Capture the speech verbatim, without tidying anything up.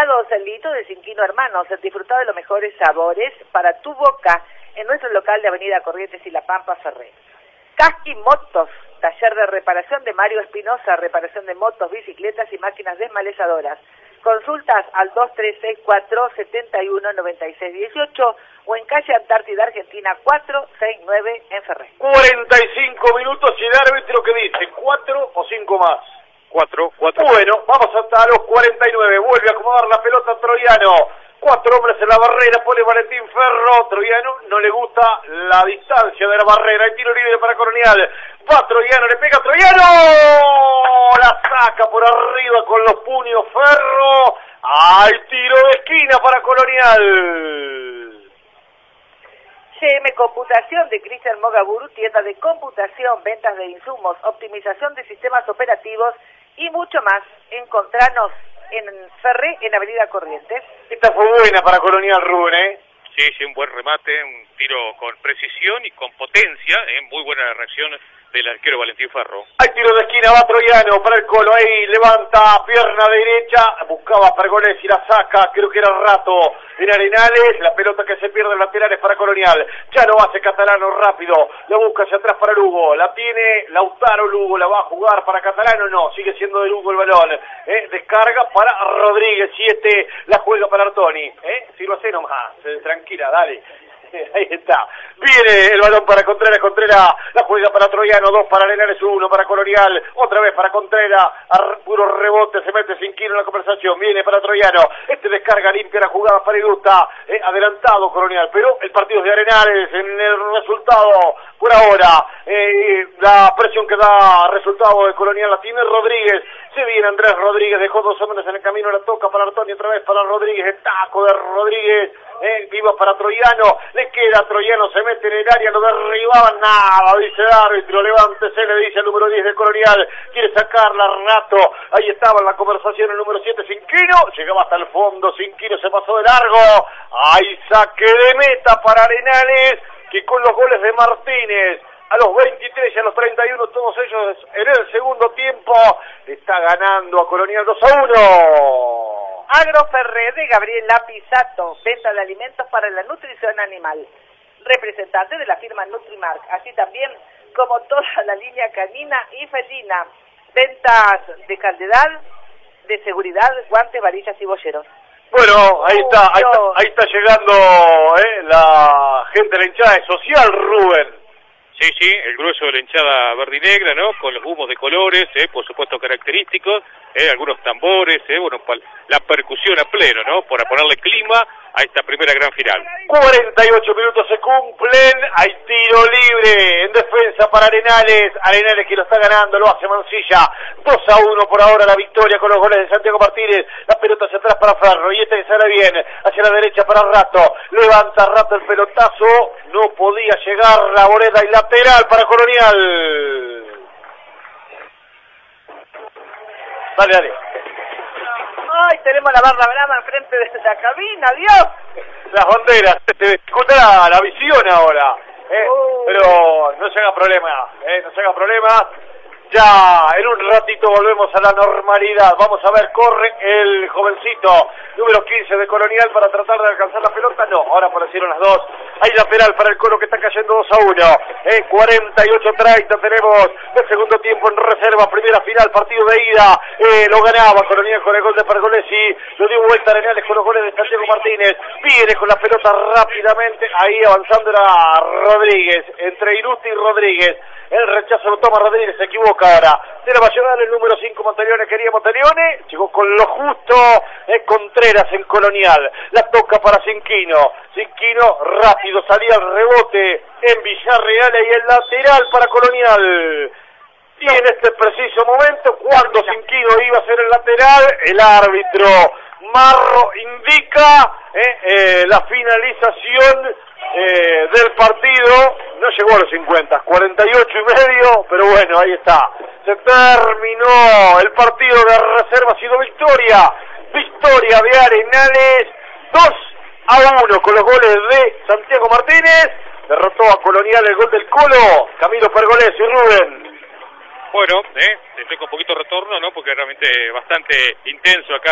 helados Lito de Cinquino Hermanos, disfrutado de los mejores sabores para tu boca en nuestro local de Avenida Corrientes y La Pampa Ferré. Casqui Motos, taller de reparación de Mario Espinosa, reparación de motos, bicicletas y máquinas desmalezadoras. Consultas al dos tres seis cuatro, siete uno, nueve seis uno ocho o en calle Antártida Argentina cuatrocientos sesenta y nueve en Ferré. cuarenta y cinco minutos y el árbitro que dice, ¿cuatro o cinco más? Cuatro, cuatro. Bueno, vamos hasta los cuarenta y nueve, vuelve a acomodar la pelota Troyano. Cuatro hombres en la barrera, pone Valentín Ferro. Troyano no le gusta la distancia de la barrera. El tiro libre para Colonial. Va Troyano, le pega Troyano. La saca por arriba con los puños Ferro. Al tiro de esquina para Colonial. G M Computación de Cristian Mogaburu, tienda de computación, ventas de insumos, optimización de sistemas operativos y mucho más. Encontranos en Ferré, en Avenida Corrientes. Esta fue buena para Colonial, Rubén, ¿eh? Sí, sí, un buen remate, un tiro con precisión y con potencia, ¿eh? Muy buena reacción del arquero Valentín Ferro. Hay tiro de esquina, va Troyano para el Colo, ahí levanta pierna derecha, buscaba Pergolés y la saca, creo que era Rato en Arenales, la pelota que se pierde en laterales para Colonial, ya lo hace Catalano rápido, la busca hacia atrás para Lugo, la tiene Lautaro Lugo, la va a jugar para Catalano, no, sigue siendo de Lugo el balón, ¿eh? Descarga para Rodríguez, siete, la juega para Artoni, ¿eh? Si lo hace nomás, tranquila, dale. Ahí está, viene el balón para Contreras, Contreras la juega para Troyano, dos para Arenales, uno para Colonial, otra vez para Contreras, a puro rebote, se mete Cinquino en la conversación, viene para Troyano, este descarga limpia la jugada para Irusta, eh, adelantado Colonial, pero el partido es de Arenales, en el resultado, por ahora, eh, la presión que da resultado de Colonial la tiene Rodríguez, se viene Andrés Rodríguez, dejó dos hombres en el camino, la toca para Artoni, otra vez para Rodríguez, el taco de Rodríguez, eh, viva para Troyano, le queda Troyano, se mete en el área, lo derribaban, nada, dice el árbitro, levántese, le dice el número diez de Colonial, quiere sacarla Rato, ahí estaba en la conversación el número siete, Cinquino, llegaba hasta el fondo, Cinquino se pasó de largo, ahí saque de meta para Arenales, que con los goles de Martínez, a los veintitrés y a los treinta y uno, todos ellos en el segundo tiempo, está ganando a Colonial dos a uno. Agroferré de Gabriel Lapisato, venta de alimentos para la nutrición animal, representante de la firma Nutrimark, así también como toda la línea canina y felina, ventas de calidad, de seguridad, guantes, varillas y bolleros. Bueno, ahí está, ahí está, ahí está llegando eh, la gente de la hinchada de Social, Rubén. Sí, sí, el grueso de la hinchada verde y negra, ¿no? Con los humos de colores, eh, por supuesto característicos, eh, algunos tambores, eh, bueno, la percusión a pleno, ¿no? Para ponerle clima a esta primera gran final. cuarenta y ocho minutos se cumplen, hay tiro libre en defensa para Arenales, Arenales que lo está ganando, lo hace Mancilla, dos a uno por ahora la victoria con los goles de Santiago Martínez, la pelota hacia atrás para Ferro, y este que sale bien, hacia la derecha para Rato, levanta Rato el pelotazo, no podía llegar la Boreda y lateral para Colonial. Dale, dale. ¡Ay, tenemos la barra brava enfrente de la cabina, Dios! Las banderas, te dificulta la visión ahora, ¿eh? Oh. Pero no se haga problema, ¿eh? No se haga problema. Ya en un ratito volvemos a la normalidad. Vamos a ver, corre el jovencito número quince de Colonial para tratar de alcanzar la pelota. No, ahora aparecieron las dos. Hay lateral para el Colo que está cayendo dos a uno. Eh, cuarenta y ocho treinta tenemos el segundo tiempo en reserva. Primera final, partido de ida. Eh, lo ganaba Colonial con el gol de Pergolesi. Lo dio vuelta a Arenales con los goles de Santiago Martínez. Viene con la pelota rápidamente. Ahí avanzando era Rodríguez. Entre Irusti y Rodríguez. El rechazo lo toma Rodríguez, se equivoca ahora. Se la va a llevar el número cinco Monteleone, quería Monteleone. Llegó con lo justo eh, Contreras en Colonial. La toca para Cinquino. Cinquino rápido, salía el rebote en Villarreal y el lateral para Colonial. Y en este preciso momento, cuando Cinquino iba a ser el lateral, el árbitro Marro indica eh, eh, la finalización Eh, del partido. No llegó a los cincuenta, cuarenta y ocho y medio, pero bueno, ahí está. Se terminó el partido de reserva, ha sido victoria, victoria de Arenales, dos a uno con los goles de Santiago Martínez, derrotó a Colonial el gol del Colo, Camilo Pergolesi y Rubén. Bueno, eh, estoy con un poquito de retorno, ¿no? Porque realmente bastante intenso acá.